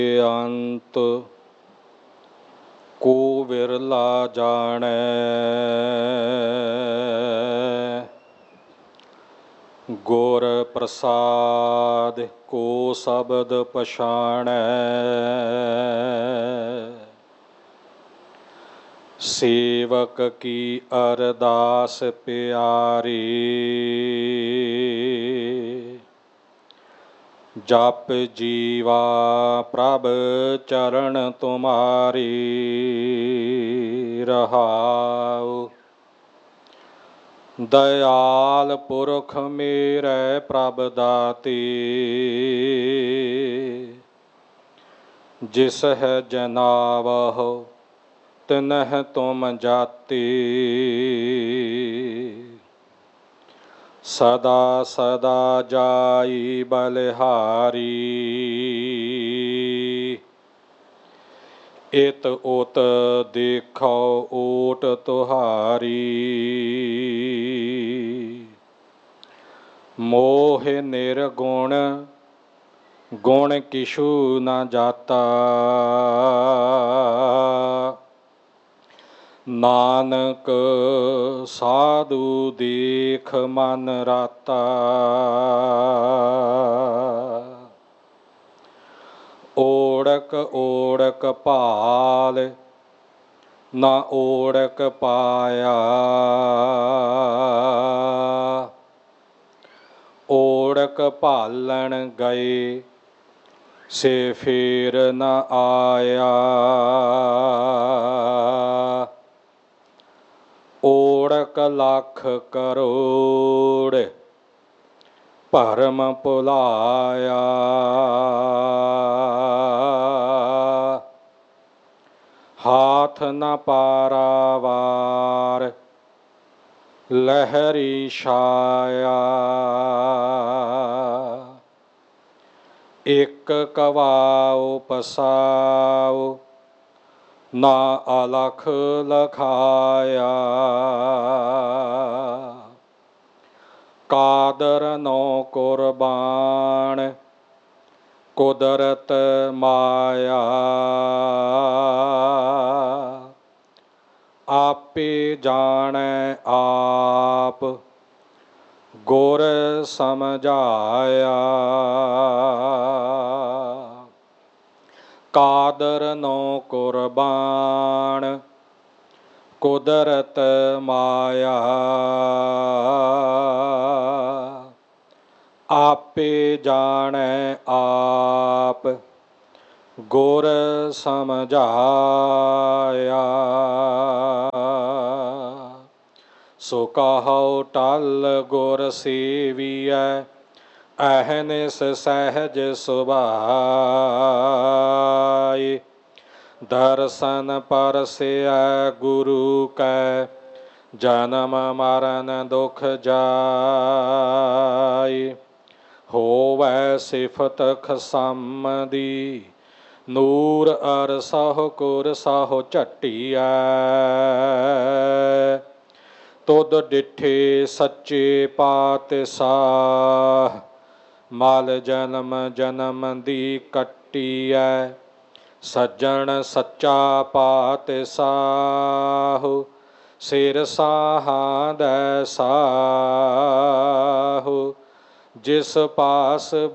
ਅੰਤ ਕੋ ਵਿਰਲਾ ਜਾਣੈ। ਗੁਰ ਪ੍ਰਸਾਦਿ ਕੋ ਸ਼ਬਦ ਪਛਾਣੈ। ਸੇਵਕ ਕੀ ਅਰਦਾਸ ਪਿਆਰੀ। ਜਪ ਜੀਵਾ ਪ੍ਰਭ ਚਰਨ ਤੁਮਾਰੀ। ਰਹਾਉ। ਦਇਆਲ ਪੁਰਖ ਮੇਰੇ ਪ੍ਰਭ ਦਾਤੀ। ਜਿਸ ਹੈ ਜਨਾਵਹੁ ਤਿਨਹਿ ਤੁਮ ਜਾਤੀ। ਸਦਾ ਸਦਾ ਜਾਈ ਬਲਿਹਾਰੀ। ਇਤ ਉਤ ਦੇਖੋ ਓਟ ਤੁਹਾਰੀ। ਮੋਹ ਨਿਰਗੁਣ ਗੁਣ ਕਿਛੂ ਨ ਜਾਤਾ। ਨਾਨਕ ਸਾਧੂ ਦੇਖ ਮਨ ਰਾਤਾ। ਓੜਕ ਓੜਕ ਭਾਲ ਨਾ ਓੜਕ ਪਾਇਆ। ਓੜਕ ਭਾਲਣ ਗਏ ਸੇ ਫੇਰ ਨ ਆਇਆ। ਓੜਕ ਲੱਖ ਕਰੋੜ ਭਰਮ ਭੁਲਾਇਆ। ਹਾਥ ਨ ਪਾਰਾਵਾਰ ਲਹਿਰੀ ਛਾਇਆ। ਇਕ ਕਵਾਉ ਪਸਾਉ ਨਾ ਅਲਖ ਲਖਾਇਆ। ਕਾਦਰ ਨੋ ਕੁਰਬਾਨ ਕੁਦਰਤ ਮਾਇਆ। ਆਪੇ ਜਾਣੈ ਆਪ ਗੁਰ ਸਮਝਾਇਆ। ਕਾਦਰ ਨੋ ਕੁਰਬਾਨ ਕੁਦਰਤ ਮਾਇਆ। ਆਪੇ ਜਾਣੈ ਆਪ ਗੁਰ ਸਮਝਾਇਆ। ਸੋ ਕਹਉ ਟਲ ਗੁਰ ਸੇਵੀਐ ਅਹਨਿਸ ਸਹਿਜ ਸੁਭਾਇ। ਦਰਸ਼ਨ ਪਰਸੈ ਗੁਰੂ ਕੈ ਜਨਮ ਮਰਨ ਦੁਖ ਜਾਇ। ਹੋਵੈ ਸਿਫਤ ਖਸਮ ਦੀ ਨੂਰ ਅਰਸਹੁ ਕੁਰਸਹੁ ਝਟੀਐ। ਤੁਧ ਡਿਠੇ ਸੱਚੇ ਪਾਤਸ਼ਾਹ ਮਲ ਜਨਮ ਜਨਮ ਦੀ ਕੱਟੀਐ। ਸੱਜਣ ਸੱਚਾ ਪਾਤਸ਼ਾਹੁ ਸਿਰ ਸਾਹਾਂ ਦੈ ਸਾਹੁ। ਜਿਸ ਪਾਸ